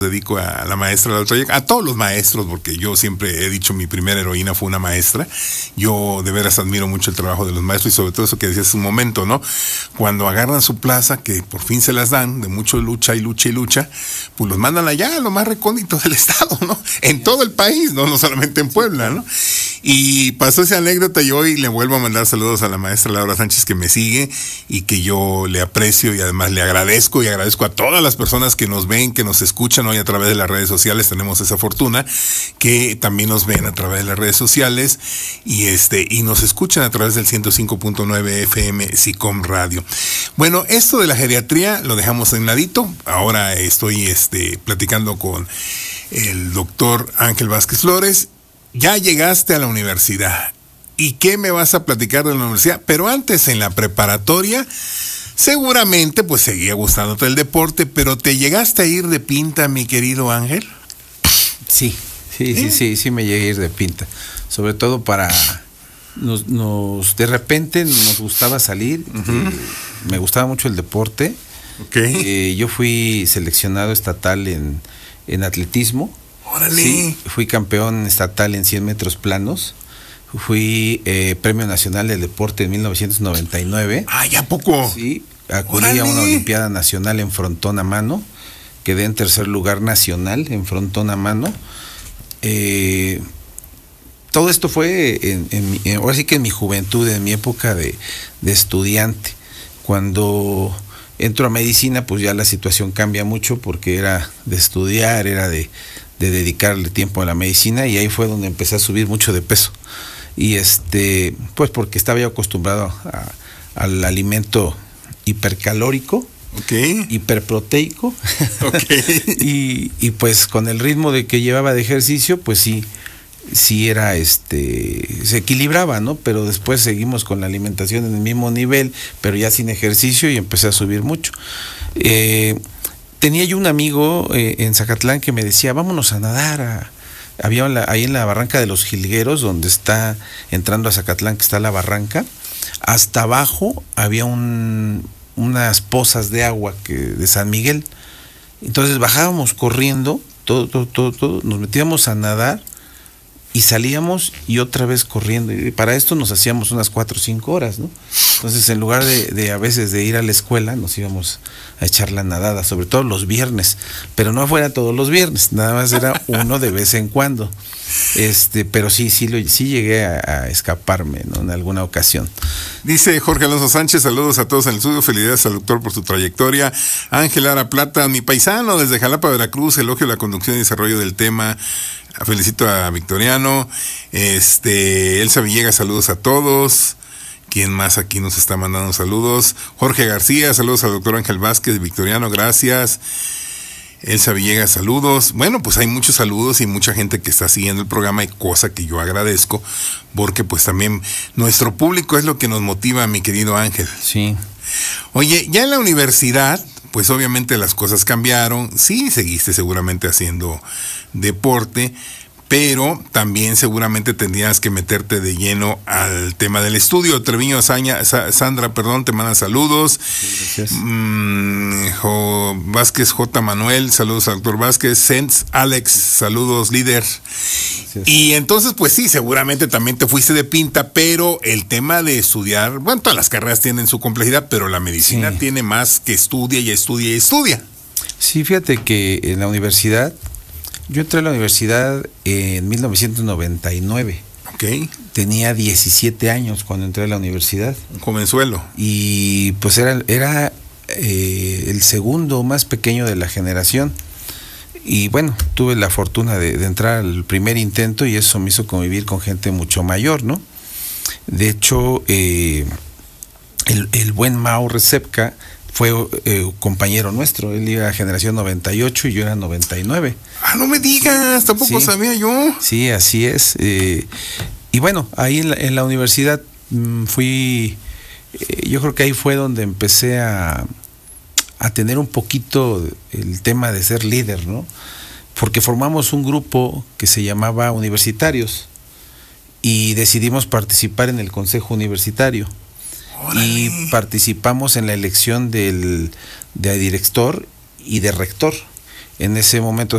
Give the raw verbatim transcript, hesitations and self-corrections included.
dedico a la maestra de la trayectoria, a todos los maestros, porque yo siempre he dicho mi primera heroína fue una maestra. Yo de veras admiro mucho el trabajo de los maestros y sobre todo eso que decías hace un momento, ¿no? Cuando agarran su plaza, que por fin se las dan, de mucho lucha y lucha y lucha, pues los mandan allá a lo más recóndito del estado, ¿no? En todo el país, no, no solamente en Puebla, ¿no? Y pasó esa anécdota y hoy le vuelvo a mandar saludos a la maestra Laura Sánchez, que me sigue y que yo le aprecio y además le agradezco y agradezco a todas las personas que nos ven, que nos escuchan hoy a través de las redes sociales. Tenemos esa fortuna que también nos ven a través de las redes sociales y este y nos escuchan a través del ciento cinco punto nueve F M SICOM Radio. Bueno, esto de la geriatría lo dejamos en ladito. Ahora estoy este platicando con el doctor Ángel Vázquez Flores. Ya llegaste a la universidad. ¿Y qué me vas a platicar de la universidad? Pero antes, en la preparatoria, seguramente pues seguía gustándote el deporte, pero ¿te llegaste a ir de pinta, mi querido Ángel? Sí, sí, sí, ¿Eh? sí, sí me llegué a ir de pinta. Sobre todo para... Nos, nos de repente nos gustaba salir. Uh-huh. eh, me gustaba mucho el deporte. Okay. Eh, yo fui seleccionado estatal en, en atletismo. ¡Órale! Sí, fui campeón estatal en cien metros planos. Fui eh, Premio Nacional del Deporte en mil novecientos noventa y nueve. ¡Ah, ya poco! Sí, acudí a una Olimpiada Nacional en frontón a mano. Quedé en tercer lugar nacional en frontón a mano. Eh, todo esto fue en, en, en, ahora sí que en mi juventud, en mi época de, de estudiante. Cuando entro a medicina, pues ya la situación cambia mucho porque era de estudiar, era de, de dedicarle tiempo a la medicina y ahí fue donde empecé a subir mucho de peso. Y este, pues porque estaba yo acostumbrado a, al alimento hipercalórico. Okay. Hiperproteico. Okay. y, y pues con el ritmo de que llevaba de ejercicio, pues sí, sí era este, se equilibraba, ¿no? Pero después seguimos con la alimentación en el mismo nivel, pero ya sin ejercicio y empecé a subir mucho. Eh, tenía yo un amigo eh, en Zacatlán que me decía, vámonos a nadar a, había la, ahí en la barranca de los Jilgueros, donde está entrando a Zacatlán, que está la barranca, hasta abajo había un unas pozas de agua que de San Miguel. Entonces bajábamos corriendo, todo, todo, todo, todo, nos metíamos a nadar y salíamos y otra vez corriendo. Y para esto nos hacíamos unas cuatro o cinco horas, ¿no? Entonces en lugar de, de a veces de ir a la escuela, nos íbamos a echar la nadada, sobre todo los viernes, pero no fuera todos los viernes, nada más era uno de vez en cuando. Este, pero sí, sí, lo, sí llegué a, a escaparme, ¿no? En alguna ocasión. Dice Jorge Alonso Sánchez, saludos a todos en el estudio, felicidades al doctor por su trayectoria. Ángel Ara Plata, mi paisano desde Jalapa, Veracruz, elogio la conducción y desarrollo del tema. Felicito a Victoriano. Este, Elsa Villegas, saludos a todos. ¿Quién más aquí nos está mandando saludos? Jorge García, saludos al doctor Ángel Vázquez, Victoriano, gracias. Elsa Villegas, saludos. Bueno, pues hay muchos saludos y mucha gente que está siguiendo el programa y cosa que yo agradezco, porque pues también nuestro público es lo que nos motiva, mi querido Ángel. Sí. Oye, ya en la universidad, pues obviamente las cosas cambiaron, sí seguiste seguramente haciendo deporte, pero también seguramente tendrías que meterte de lleno al tema del estudio. Treviño Azaña, Sa, Sandra, perdón, te mandan saludos. Gracias. Mm, jo, Vázquez J. Manuel, saludos al doctor Vázquez. Sens Alex, saludos, líder. Gracias. Y entonces, pues sí, seguramente también te fuiste de pinta, pero el tema de estudiar, bueno, todas las carreras tienen su complejidad, pero la medicina sí tiene más que estudia y estudia y estudia. Sí, fíjate que en la universidad, yo entré a la universidad en mil novecientos noventa y nueve. Okay. Tenía diecisiete años cuando entré a la universidad. Un jovenzuelo. Y pues era, era eh, el segundo más pequeño de la generación. Y bueno, tuve la fortuna de, de entrar al primer intento y eso me hizo convivir con gente mucho mayor, ¿no? De hecho, eh, el, el buen Mao Recepca fue eh, compañero nuestro, él iba a generación noventa y ocho y yo era noventa y nueve. Ah, no me digas, tampoco sí sabía yo. Sí, así es. Eh, y bueno, ahí en la, en la universidad mmm, fui, eh, yo creo que ahí fue donde empecé a, a tener un poquito el tema de ser líder, ¿no? Porque formamos un grupo que se llamaba Universitarios y decidimos participar en el Consejo Universitario. ¡Órale! Y participamos en la elección del de director y de rector. En ese momento